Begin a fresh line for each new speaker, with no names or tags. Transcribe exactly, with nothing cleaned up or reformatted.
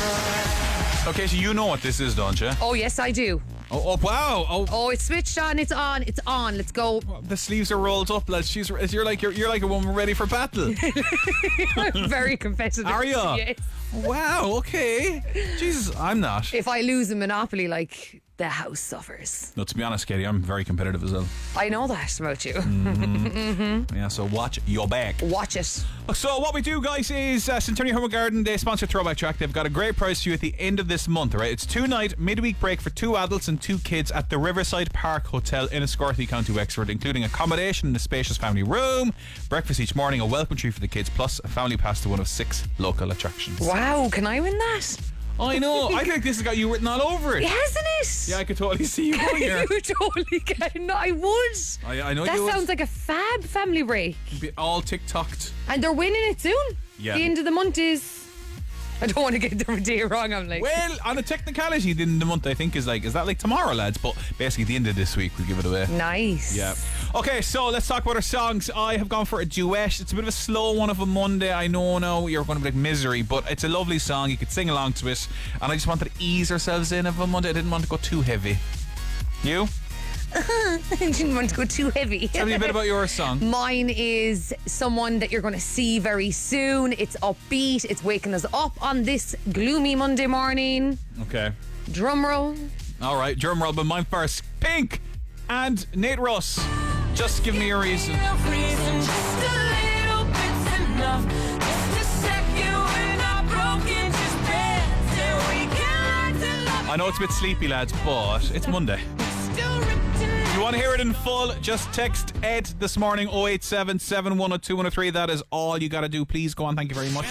Okay, so you know what this is, don't you?
Oh, yes, I do.
Oh, oh wow! Oh,
Oh, it's switched on. It's on. It's on. Let's go.
the sleeves are rolled up, lads. She's you're like you're, you're like a woman ready for battle.
I'm very competitive.
Are you?
Yes.
Wow. Okay. Jesus, I'm not.
If I lose a Monopoly, like, the house suffers.
No, to be honest, Katie, I'm very competitive as well.
I know that about you.
Yeah, so watch your back.
Watch it.
So what we do, guys, is uh, Centennial Home and Garden, they sponsor Throwback Track. They've got a great price for you at the end of this month, right? It's two night midweek break for two adults and two kids at the Riverside Park Hotel in Escorthy, County Wexford, including accommodation in a spacious family room, breakfast each morning, a welcome tree for the kids, plus a family pass to one of six local attractions.
Wow, can I win that?
I know. I think this has got you written all over it.
Hasn't it?
Yeah, I could totally see you going here.
You totally can. I would.
I, I know
That
you would.
sounds like a fab family break.
Be all TikToked.
And they're winning it soon.
Yeah.
The end of the month is... I don't want to get the day wrong. I'm like...
Well, on a technicality, the end of the month, I think, is like, is that like tomorrow, lads? But basically, the end of this week, we'll give it away.
Nice.
Yeah. Okay, so let's talk about our songs. I have gone for a duet. It's a bit of a slow one of a Monday. I know now you're going to be like misery, but it's a lovely song. You could sing along to it. And I just wanted to ease ourselves in of a Monday. I didn't want to go too heavy. You?
I didn't want to go too heavy.
Tell me a bit about your song.
Mine is someone that you're going to see very soon. It's upbeat. It's waking us up on this gloomy Monday morning.
Okay.
Drum roll.
All right, drum roll, but mine first. Pink and Nate Russ. Just give me a reason. I know it's a bit sleepy, lads, but it's Monday. If you want to hear it in full, just text Ed this morning oh eight seven, seven one oh two, one oh three. That is all you got to do. Please go on. Thank you very much.